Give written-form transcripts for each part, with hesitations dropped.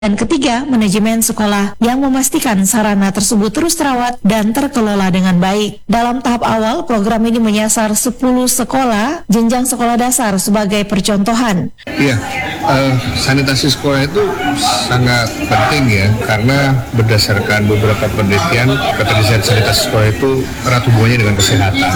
Dan ketiga, manajemen sekolah yang memastikan sarana tersebut terus terawat dan terkelola dengan baik. Dalam tahap awal, program ini menyasar 10 sekolah jenjang sekolah dasar sebagai percontohan. Iya, sanitasi sekolah itu sangat penting ya, karena berdasarkan beberapa penelitian, keterisian sanitasi sekolah itu erat hubungannya dengan kesehatan.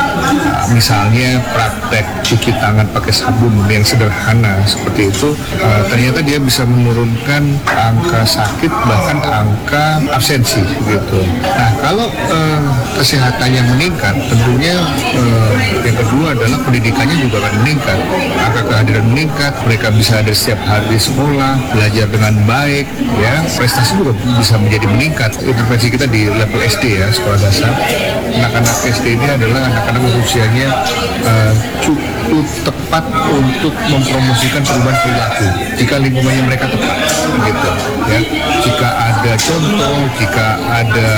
Misalnya praktek cuci tangan pakai sabun yang sederhana seperti itu, ternyata dia bisa menurunkan angka sakit bahkan angka absensi gitu. Nah, kalau kesehatannya meningkat, tentunya yang kedua adalah pendidikannya juga akan meningkat. Angka kehadiran meningkat, mereka bisa hadir setiap hari di sekolah, belajar dengan baik, ya, prestasi juga bisa menjadi meningkat. Intervensi kita di level SD ya, sekolah dasar. Anak-anak SD ini adalah anak-anak usianya cukup tepat untuk mempromosikan perubahan perilaku jika lingkungannya mereka tepat, gitu ya. Jika ada contoh, jika ada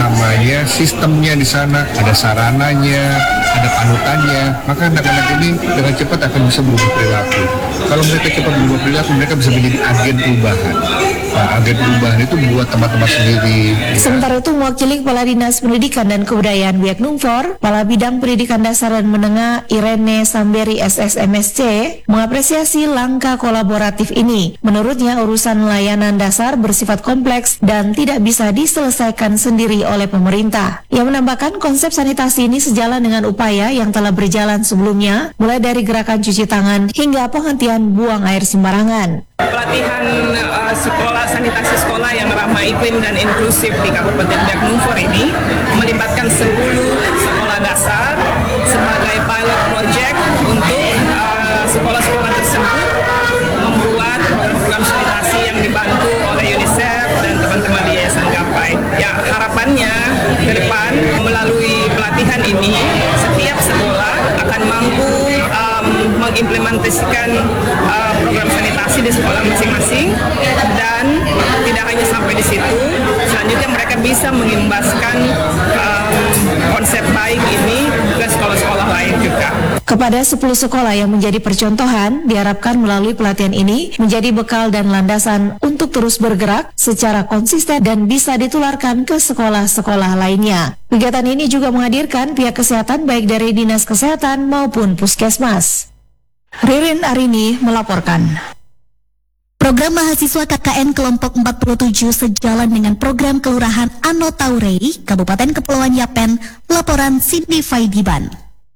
sistemnya di sana, ada sarananya, ada panutannya, maka anak-anak ini dengan cepat akan bisa berubah perilaku. Kalau mereka cepat berubah perilaku, mereka bisa menjadi agen perubahan. Nah, agen perubahan itu buat teman-teman sendiri. Sementara itu, mewakili Kepala Dinas Pendidikan dan Kebudayaan Biak Numfor, Kepala Bidang Pendidikan Dasar dan Menengah Irene Samberi SSMSC mengapresiasi langkah kolaboratif ini. Menurutnya, urusan layanan dasar bersifat kompleks dan tidak bisa diselesaikan sendiri oleh pemerintah. Ia menambahkan konsep sanitasi ini sejalan dengan upaya yang telah berjalan sebelumnya, mulai dari gerakan cuci tangan hingga penghentian buang air sembarangan. Pelatihan sanitasi sekolah yang ramah iklim dan inklusif di Kabupaten Biak Numfor ini melibatkan 10 sekolah dasar sebagai pilot project untuk sekolah-sekolah tersebut membuat program sanitasi yang dibantu oleh UNICEF dan teman-teman di Yayasan Gapai. Ya, harapannya ke depan melalui pelatihan ini setiap sekolah akan mampu mengimplementasikan program sanitasi di sekolah masing-masing, dan tidak hanya sampai di situ, selanjutnya mereka bisa mengimbaskan konsep baik ini ke sekolah-sekolah lain juga. Kepada 10 sekolah yang menjadi percontohan, diharapkan melalui pelatihan ini menjadi bekal dan landasan untuk terus bergerak secara konsisten dan bisa ditularkan ke sekolah-sekolah lainnya. Kegiatan ini juga menghadirkan pihak kesehatan baik dari Dinas Kesehatan maupun Puskesmas. Ririn Arini melaporkan. Program mahasiswa KKN kelompok 47 sejalan dengan program Kelurahan Anotaurei, Kabupaten Kepulauan Yapen, laporan Cindy Faidiban.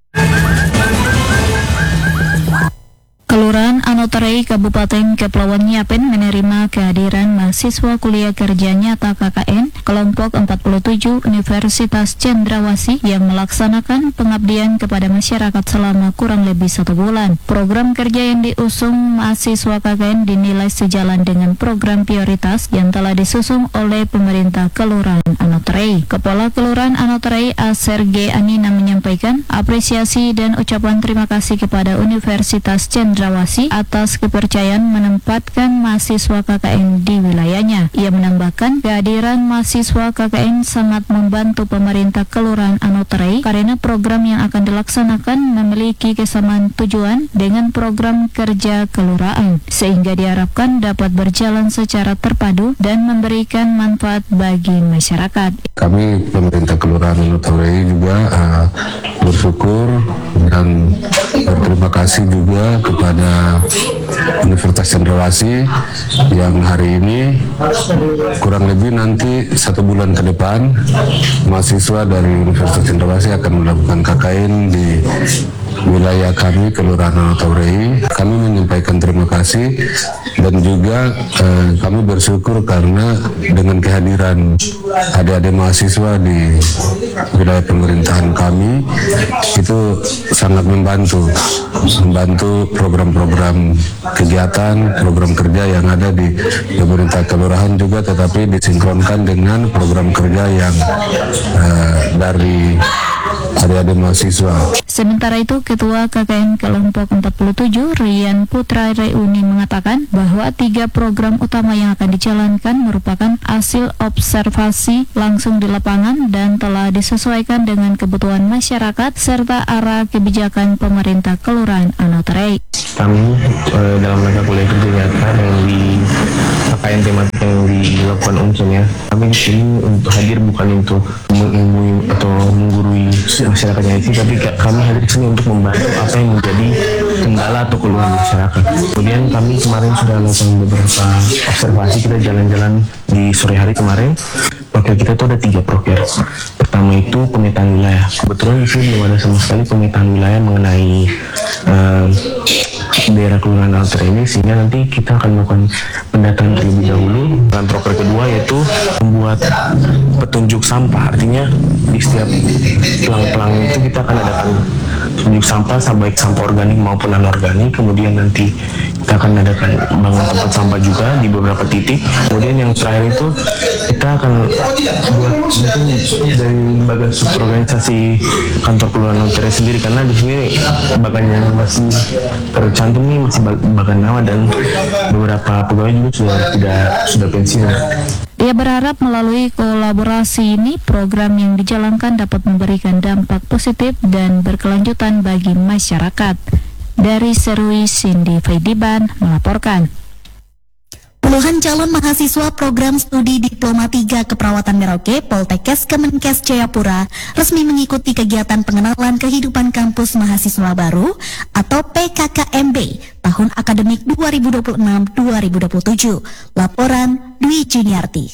Kelurahan Anotaurei Kabupaten Kepulauan Yapen menerima kehadiran mahasiswa kuliah kerja nyata KKN kelompok 47 Universitas Cendrawasih yang melaksanakan pengabdian kepada masyarakat selama kurang lebih 1 bulan. Program kerja yang diusung mahasiswa KKN dinilai sejalan dengan program prioritas yang telah disusun oleh pemerintah Kelurahan Anotaurei. Kepala Kelurahan Anotaurei Aser G. Anina menyampaikan apresiasi dan ucapan terima kasih kepada Universitas Cendrawasih atas kepercayaan menempatkan mahasiswa KKN di wilayahnya. Ia menambahkan kehadiran mahasiswa KKN sangat membantu pemerintah Kelurahan Anotaurei karena program yang akan dilaksanakan memiliki kesamaan tujuan dengan program kerja kelurahan, sehingga diharapkan dapat berjalan secara terpadu dan memberikan manfaat bagi masyarakat. Kami pemerintah Kelurahan Anotaurei juga bersyukur dan berterima kasih juga kepada Universitas Cendrawasih yang hari ini kurang lebih nanti 1 bulan ke depan mahasiswa dari Universitas Cendrawasih akan melakukan KKN di wilayah kami Kelurahan Anotaurei. Kami menyampaikan terima kasih dan juga kami bersyukur karena dengan kehadiran adik-adik mahasiswa di wilayah pemerintahan kami itu sangat membantu program-program kegiatan, program kerja yang ada di pemerintah kelurahan juga, tetapi disinkronkan dengan program kerja yang dari adik-adik mahasiswa. Sementara itu, Ketua KKN Kelompok 47 Rian Putra Reuni mengatakan bahwa 3 program utama yang akan dijalankan merupakan hasil observasi langsung di lapangan dan telah disesuaikan dengan kebutuhan masyarakat serta arah kebijakan pemerintah Kelurahan Anotaurei. Kami dalam rangka kuliah kerja nyata yang KKN tematik yang dilakukan UNSUM ya. Kami di sini untuk hadir bukan untuk mengilmui atau menggurui masyarakatnya di sini, tapi kami hadir di sini untuk membantu apa yang menjadi kendala atau keluhan masyarakat. Kemudian kami kemarin sudah melakukan beberapa observasi, kita jalan-jalan di sore hari kemarin. Proker kita itu ada 3 proker. Pertama itu pemetaan wilayah. Kebetulan di sini belum ada sama sekali pemetaan wilayah mengenai daerah kelurahan alter ini, sehingga nanti kita akan melakukan pendataan terlebih dahulu. Dan proker kedua yaitu membuat petunjuk sampah, artinya di setiap pelang-pelang itu kita akan adakan petunjuk sampah, baik sampah organik maupun anorganik. Kemudian nanti kita akan adakan bangun tempat sampah juga di beberapa titik. Kemudian yang terakhir itu kita akan buat mungkin dari lembaga struktur organisasi kantor kelurahan Lontere sendiri, karena di sini lembaga yang masih tercantum ini masih lembaga nama dan beberapa pegawai juga sudah pensiun. Ia berharap melalui kolaborasi ini program yang dijalankan dapat memberikan dampak positif dan berkelanjutan bagi masyarakat. Dari Serui, Cindy Faidiban melaporkan. Puluhan calon mahasiswa program studi Diploma 3 Keperawatan Merauke Poltekkes Kemenkes Jayapura resmi mengikuti kegiatan pengenalan kehidupan kampus mahasiswa baru atau PKKMB tahun akademik 2026-2027. Laporan Dwi Juniarti.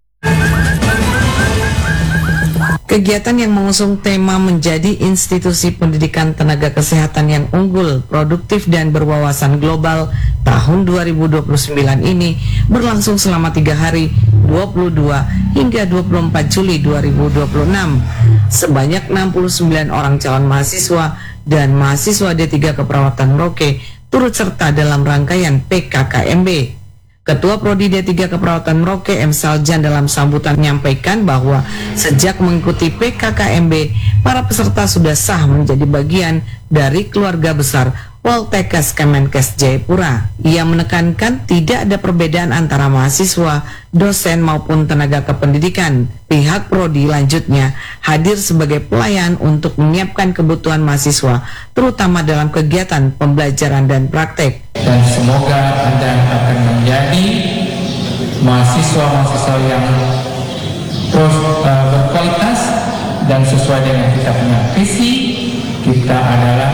Kegiatan yang mengusung tema menjadi institusi pendidikan tenaga kesehatan yang unggul, produktif, dan berwawasan global tahun 2029 ini berlangsung selama 3 hari, 22 hingga 24 Juli 2026. Sebanyak 69 orang calon mahasiswa dan mahasiswa D3 Keperawatan Merauke turut serta dalam rangkaian PKKMB. Ketua Prodi D3 Keperawatan Merauke M. Saljan dalam sambutan menyampaikan bahwa sejak mengikuti PKKMB, para peserta sudah sah menjadi bagian dari keluarga besar Poltekkes Kemenkes Jayapura. Ia menekankan tidak ada perbedaan antara mahasiswa, dosen maupun tenaga kependidikan. Pihak Prodi lanjutnya hadir sebagai pelayan untuk menyiapkan kebutuhan mahasiswa, terutama dalam kegiatan pembelajaran dan praktek. Dan semoga Anda akan menjadi mahasiswa-mahasiswa yang terus berkualitas dan sesuai dengan kita punya visi. Kita adalah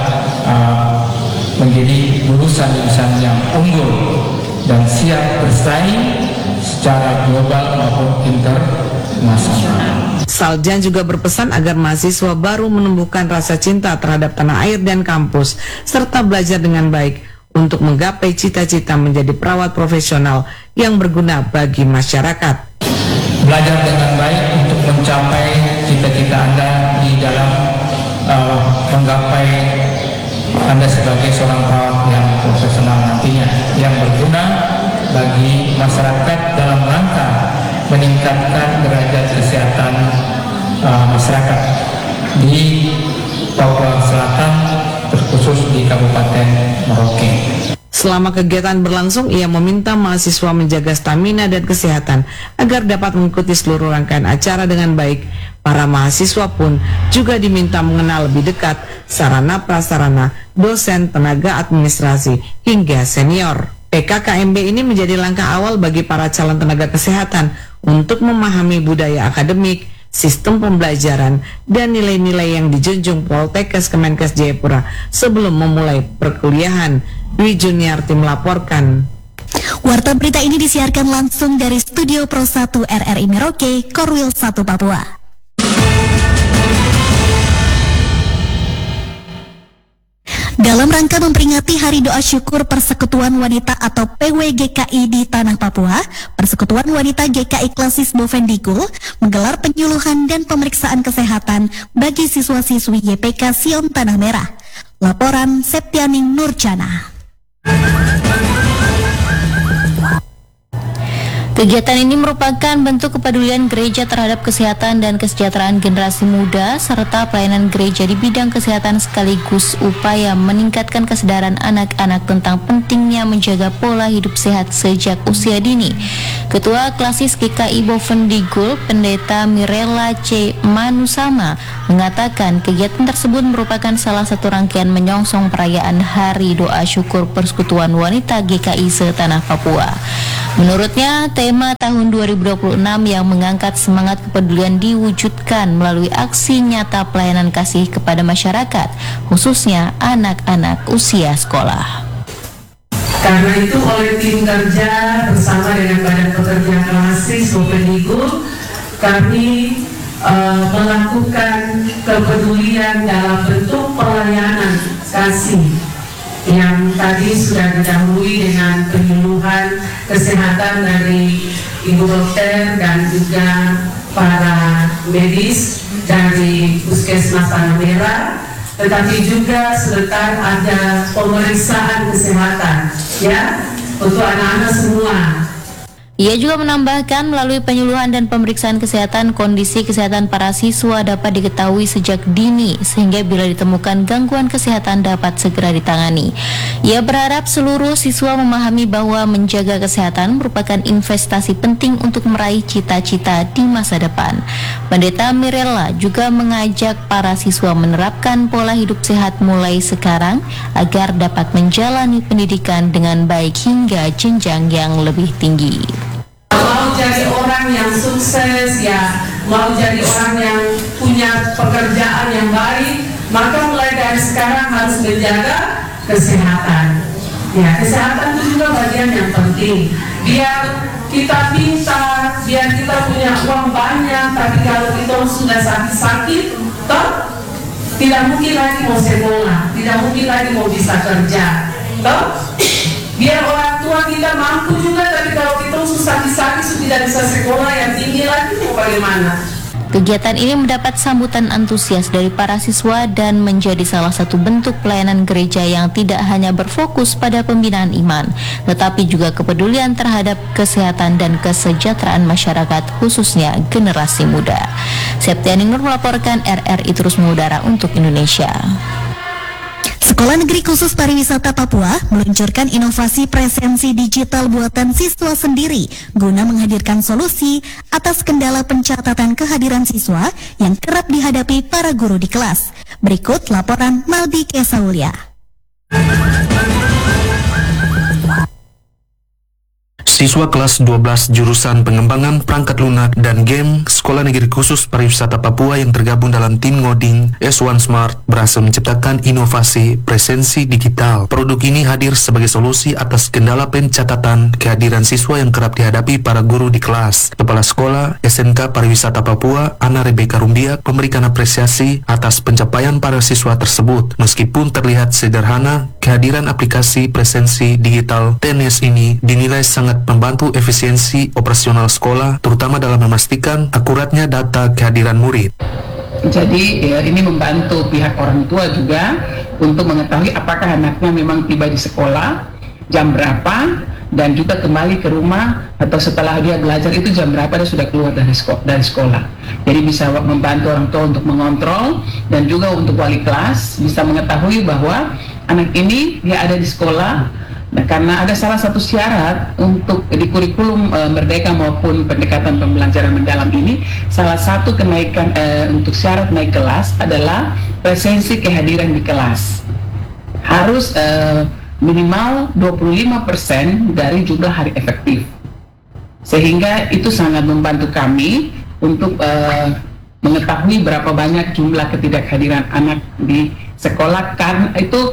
menjadi lulusan-lulusan yang unggul dan siap bersaing secara global maupun internasional. Saljan juga berpesan agar mahasiswa baru menumbuhkan rasa cinta terhadap tanah air dan kampus, serta belajar dengan baik untuk menggapai cita-cita menjadi perawat profesional yang berguna bagi masyarakat. Belajar dengan baik untuk mencapai cita-cita Anda di dalam menggapai Anda sebagai seorang perawat yang profesional nantinya, yang berguna bagi masyarakat dalam rangka meningkatkan derajat kesehatan masyarakat di Papua Selatan, terkhusus di Kabupaten Merauke. Selama kegiatan berlangsung, ia meminta mahasiswa menjaga stamina dan kesehatan agar dapat mengikuti seluruh rangkaian acara dengan baik. Para mahasiswa pun juga diminta mengenal lebih dekat sarana prasarana, dosen, tenaga administrasi, hingga senior. PKKMB ini menjadi langkah awal bagi para calon tenaga kesehatan untuk memahami budaya akademik, sistem pembelajaran, dan nilai-nilai yang dijunjung Poltekkes Kemenkes Jayapura sebelum memulai perkuliahan. Dwi Juniarti melaporkan. Warta berita ini disiarkan langsung dari Studio Pro 1 RRI Merauke, Korwil 1 Papua. Dalam rangka memperingati Hari Doa Syukur Persekutuan Wanita atau PWGKI di Tanah Papua, Persekutuan Wanita GKI Klasis Bovendigul menggelar penyuluhan dan pemeriksaan kesehatan bagi siswa-siswi YPK Sion Tanah Merah. Laporan Septianing Nurjana. Kegiatan ini merupakan bentuk kepedulian gereja terhadap kesehatan dan kesejahteraan generasi muda serta pelayanan gereja di bidang kesehatan sekaligus upaya meningkatkan kesadaran anak-anak tentang pentingnya menjaga pola hidup sehat sejak usia dini. Ketua Klasis GKI Bovendigul, Pendeta Mirella C. Manusama, mengatakan kegiatan tersebut merupakan salah satu rangkaian menyongsong perayaan Hari Doa Syukur Persekutuan Wanita GKI se-Tanah Papua. Menurutnya, tema tahun 2026 yang mengangkat semangat kepedulian diwujudkan melalui aksi nyata pelayanan kasih kepada masyarakat, khususnya anak-anak usia sekolah. Karena itu oleh tim kerja bersama dengan Badan Pekerja Klasis Bofendikul, kami melakukan kepedulian dalam bentuk pelayanan kasih yang tadi sudah didahului dengan penyuluhan kesehatan dari ibu dokter dan juga para medis dari Puskesmas Tanah Merah, tetapi juga sebentar ada pemeriksaan kesehatan ya untuk anak-anak semua. Ia juga menambahkan melalui penyuluhan dan pemeriksaan kesehatan, kondisi kesehatan para siswa dapat diketahui sejak dini sehingga bila ditemukan gangguan kesehatan dapat segera ditangani. Ia berharap seluruh siswa memahami bahwa menjaga kesehatan merupakan investasi penting untuk meraih cita-cita di masa depan. Pendeta Mirella juga mengajak para siswa menerapkan pola hidup sehat mulai sekarang agar dapat menjalani pendidikan dengan baik hingga jenjang yang lebih tinggi. Mau jadi orang yang sukses, ya mau jadi orang yang punya pekerjaan yang baik, maka mulai dari sekarang harus menjaga kesehatan. Ya, kesehatan itu juga bagian yang penting. Biar kita pintar, biar kita punya uang banyak, tapi kalau kita sudah sakit-sakit, toh tidak mungkin lagi mau sekolah, tidak mungkin lagi mau bisa kerja, toh. Biar orang tua kita mampu juga, tapi kalau kita susah-sakit tidak bisa sekolah yang tinggi lagi, mau bagaimana? Kegiatan ini mendapat sambutan antusias dari para siswa dan menjadi salah satu bentuk pelayanan gereja yang tidak hanya berfokus pada pembinaan iman, tetapi juga kepedulian terhadap kesehatan dan kesejahteraan masyarakat, khususnya generasi muda. Septiani Nur melaporkan, RRI terus mengudara untuk Indonesia. Sekolah Negeri Khusus Pariwisata Papua meluncurkan inovasi presensi digital buatan siswa sendiri guna menghadirkan solusi atas kendala pencatatan kehadiran siswa yang kerap dihadapi para guru di kelas. Berikut laporan Malbi Kesaulia. Siswa kelas 12 jurusan pengembangan perangkat lunak dan game Sekolah Negeri Khusus Pariwisata Papua yang tergabung dalam tim ngoding S1 Smart berhasil menciptakan inovasi presensi digital. Produk ini hadir sebagai solusi atas kendala pencatatan kehadiran siswa yang kerap dihadapi para guru di kelas. Kepala Sekolah SMK Pariwisata Papua, Ana Rebeka Rumbiak, memberikan apresiasi atas pencapaian para siswa tersebut. Meskipun terlihat sederhana, kehadiran aplikasi presensi digital TNS ini dinilai sangat membantu efisiensi operasional sekolah, terutama dalam memastikan akuratnya data kehadiran murid. Jadi ini membantu pihak orang tua juga untuk mengetahui apakah anaknya memang tiba di sekolah, jam berapa, dan juga kembali ke rumah atau setelah dia belajar itu jam berapa dia sudah keluar dari sekolah. Jadi bisa membantu orang tua untuk mengontrol dan juga untuk wali kelas bisa mengetahui bahwa anak ini dia ada di sekolah. Nah, karena ada salah satu syarat untuk di kurikulum Merdeka maupun pendekatan pembelajaran mendalam ini, salah satu kenaikan untuk syarat naik kelas adalah presensi kehadiran di kelas. Harus minimal 25% dari jumlah hari efektif. Sehingga itu sangat membantu kami untuk mengetahui berapa banyak jumlah ketidakhadiran anak di sekolah, karena itu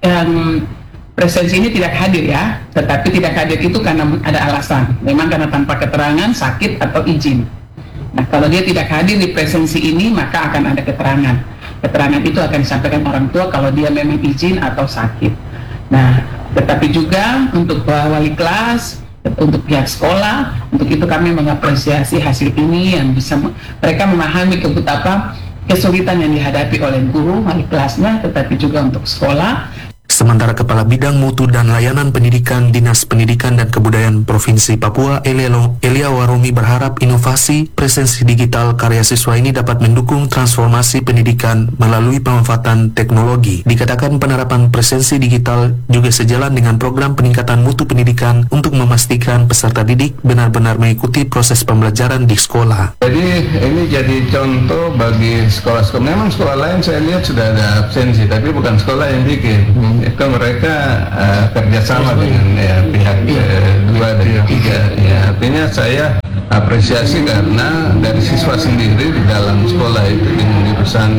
presensi ini tidak hadir ya, tetapi tidak hadir itu karena ada alasan, memang karena tanpa keterangan, sakit atau izin. Nah, kalau dia tidak hadir di presensi ini, maka akan ada keterangan. Keterangan itu akan disampaikan orang tua kalau dia memang izin atau sakit. Nah, tetapi juga untuk wali kelas, untuk pihak sekolah, untuk itu kami mengapresiasi hasil ini yang bisa mereka memahami kesulitan yang dihadapi oleh guru, wali kelasnya, tetapi juga untuk sekolah. Sementara Kepala Bidang Mutu dan Layanan Pendidikan Dinas Pendidikan dan Kebudayaan Provinsi Papua, Elia Waromi, berharap inovasi presensi digital karya siswa ini dapat mendukung transformasi pendidikan melalui pemanfaatan teknologi. Dikatakan penerapan presensi digital juga sejalan dengan program peningkatan mutu pendidikan untuk memastikan peserta didik benar-benar mengikuti proses pembelajaran di sekolah. Jadi ini jadi contoh bagi sekolah-sekolah. Memang sekolah lain saya lihat sudah ada absensi, tapi bukan sekolah yang bikin. itu mereka kerjasama dengan pihak 2 dan 3. Ya, artinya saya apresiasi karena dari siswa sendiri di dalam sekolah itu dengan jurusan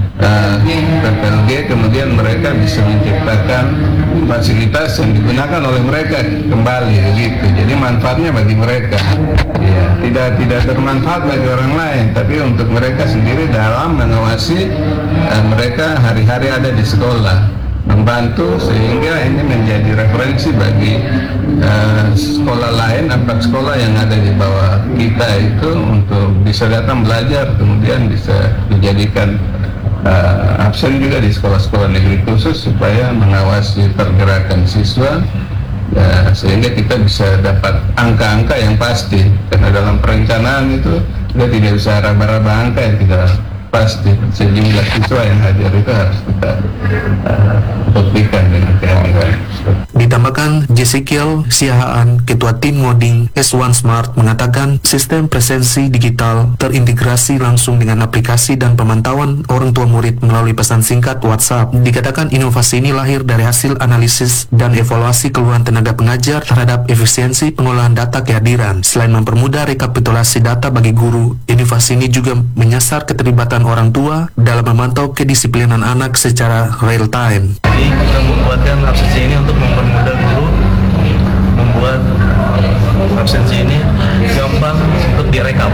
PPLG, kemudian mereka bisa menciptakan fasilitas yang digunakan oleh mereka kembali begitu. Jadi manfaatnya bagi mereka, ya, tidak bermanfaat bagi orang lain, tapi untuk mereka sendiri dalam mengawasi mereka hari-hari ada di sekolah, membantu sehingga ini menjadi referensi bagi sekolah lain, 4 sekolah yang ada di bawah kita itu untuk bisa datang belajar, kemudian bisa dijadikan absen juga di sekolah-sekolah negeri khusus supaya mengawasi pergerakan siswa, sehingga kita bisa dapat angka-angka yang pasti, karena dalam perencanaan itu kita tidak bisa raba-raba angka yang tidak pasti. Sejumlah siswa yang hadir itu harus kita buktikan dengan kehadiran. Ditambahkan, Jesekiel Siahaan, Ketua Tim Ngoding S1 Smart, mengatakan sistem presensi digital terintegrasi langsung dengan aplikasi dan pemantauan orang tua murid melalui pesan singkat WhatsApp. Dikatakan inovasi ini lahir dari hasil analisis dan evaluasi keluhan tenaga pengajar terhadap efisiensi pengolahan data kehadiran. Selain mempermudah rekapitulasi data bagi guru, inovasi ini juga menyasar keterlibatan orang tua dalam memantau kedisiplinan anak secara real time. Jadi kita membuatkan absensi ini untuk mempermudah guru membuat absensi ini gampang untuk direkap.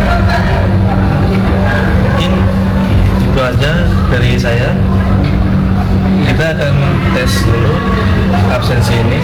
Mungkin itu aja dari saya. Kita akan tes dulu absensi ini.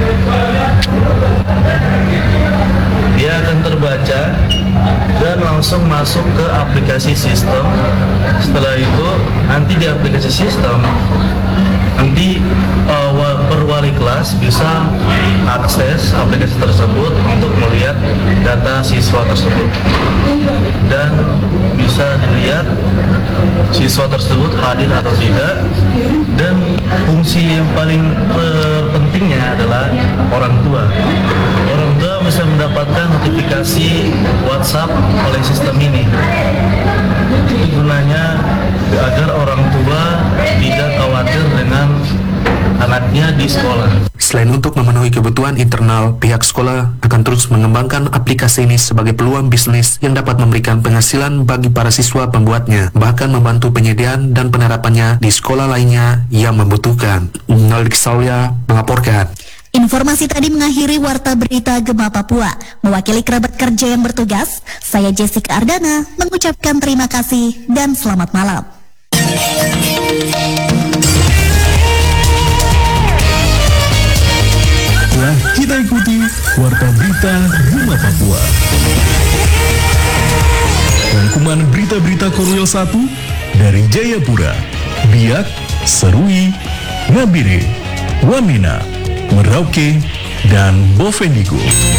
Dia akan terbaca dan langsung masuk ke aplikasi sistem. Setelah itu nanti di aplikasi sistem nanti per wali kelas bisa akses aplikasi tersebut untuk melihat data siswa tersebut dan bisa dilihat siswa tersebut hadir atau tidak. Dan fungsi yang paling pentingnya adalah orang tua. Orang tua bisa mendapatkan notifikasi WhatsApp oleh sistem ini. Itu gunanya agar orang tua tidak khawatir dengan anaknya di sekolah. Selain untuk memenuhi kebutuhan internal, pihak sekolah akan terus mengembangkan aplikasi ini sebagai peluang bisnis yang dapat memberikan penghasilan bagi para siswa pembuatnya, bahkan membantu penyediaan dan penerapannya di sekolah lainnya yang membutuhkan. Naldik Saulia melaporkan. Informasi tadi mengakhiri Warta Berita Gema Papua. Mewakili kerabat kerja yang bertugas, saya Jessica Ardana mengucapkan terima kasih dan selamat malam. Telah kita ikuti Warta Berita Gema Papua. Rangkuman berita-berita Korwil 1 dari Jayapura, Biak, Serui, Ngabire, Wamena, Merauke, dan Bovendigul.